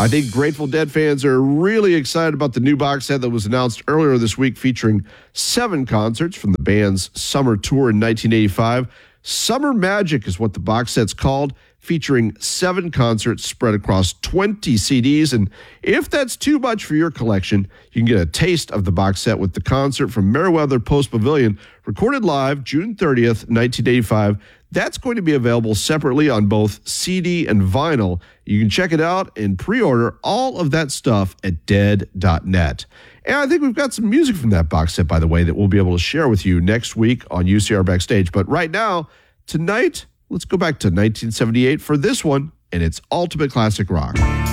I think Grateful Dead fans are really excited about the new box set that was announced earlier this week featuring 7 concerts from the band's summer tour in 1985. Summer Magic is what the box set's called, featuring 7 concerts spread across 20 CDs. And if that's too much for your collection, you can get a taste of the box set with the concert from Merriweather Post Pavilion, recorded live June 30th, 1985. That's going to be available separately on both CD and vinyl. You can check it out and pre-order all of that stuff at dead.net. And I think we've got some music from that box set, by the way, that we'll be able to share with you next week on UCR Backstage. But right now, tonight, let's go back to 1978 for this one and its ultimate classic rock.